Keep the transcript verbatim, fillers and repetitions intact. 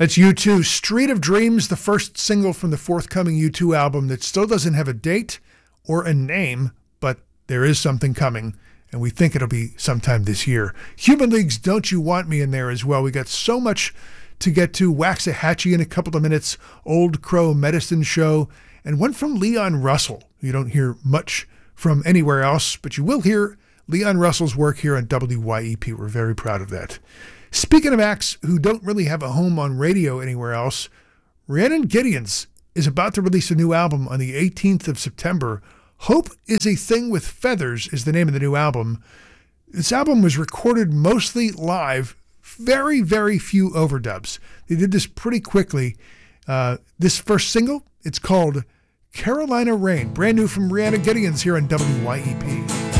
That's U two, Street of Dreams, the first single from the forthcoming U two album that still doesn't have a date or a name, but there is something coming, and we think it'll be sometime this year. Human League's Don't You Want Me in there as well. We got so much to get to. Waxahachie in a couple of minutes, Old Crow Medicine Show, and one from Leon Russell. You don't hear much from anywhere else, but you will hear Leon Russell's work here on W Y E P. We're very proud of that. Speaking of acts who don't really have a home on radio anywhere else, Rhiannon Giddens is about to release a new album on the eighteenth of September. Hope is a Thing with Feathers is the name of the new album. This album was recorded mostly live, very, very few overdubs. They did this pretty quickly. Uh, this first single, it's called Carolina Rain, brand new from Rhiannon Giddens here on W Y E P.